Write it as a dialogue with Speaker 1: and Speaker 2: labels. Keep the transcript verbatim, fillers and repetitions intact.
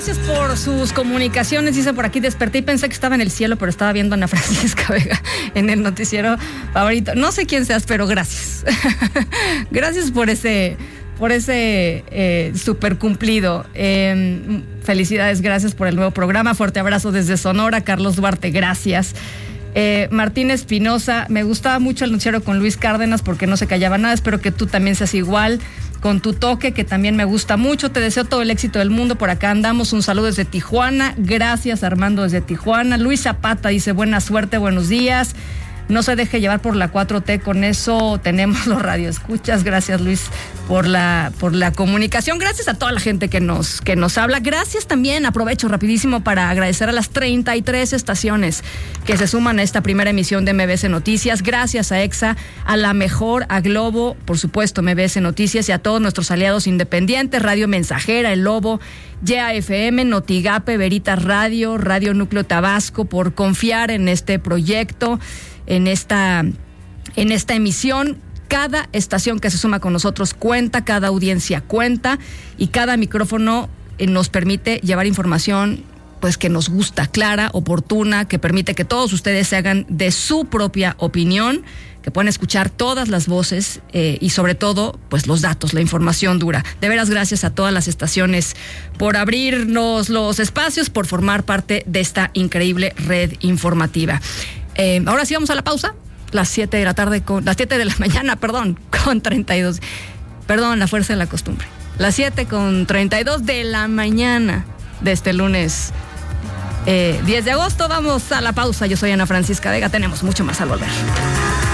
Speaker 1: gracias por sus comunicaciones. Dice por aquí, desperté y pensé que estaba en el cielo, pero estaba viendo a Ana Francisca Vega en el noticiero favorito. No sé quién seas, pero gracias. Gracias por ese, por ese eh, súper cumplido. Eh, felicidades, gracias por el nuevo programa. Fuerte abrazo desde Sonora. Carlos Duarte, gracias. Eh, Martín Espinosa, me gustaba mucho el noticiero con Luis Cárdenas porque no se callaba nada. Espero que tú también seas igual con tu toque, que también me gusta mucho. Te deseo todo el éxito del mundo. Por acá andamos. Un saludo desde Tijuana. Gracias, Armando, desde Tijuana. Luis Zapata dice, buena suerte, buenos días. No se deje llevar por la cuatro T, con eso tenemos los radioescuchas. Gracias, Luis, por la, por la comunicación. Gracias a toda la gente que nos, que nos habla. Gracias también, aprovecho rapidísimo para agradecer a las treinta y tres estaciones que se suman a esta primera emisión de M B S Noticias. Gracias a EXA, a La Mejor, a Globo, por supuesto, M B S Noticias, y a todos nuestros aliados independientes, Radio Mensajera, El Lobo, Y A F M, Notigape, Veritas Radio, Radio Núcleo Tabasco, por confiar en este proyecto, en esta, en esta emisión. Cada estación que se suma con nosotros cuenta, cada audiencia cuenta, y cada micrófono eh, nos permite llevar información pues que nos gusta, clara, oportuna, que permite que todos ustedes se hagan de su propia opinión, que puedan escuchar todas las voces eh, y sobre todo pues los datos, la información dura. De veras, gracias a todas las estaciones por abrirnos los espacios, por formar parte de esta increíble red informativa. Eh, ahora sí vamos a la pausa, las siete de la tarde, con, las siete de la mañana, perdón, con treinta y dos, perdón, la fuerza de la costumbre, las siete con treinta y dos de la mañana de este lunes eh, diez de agosto. Vamos a la pausa. Yo soy Ana Francisca Vega, tenemos mucho más al volver.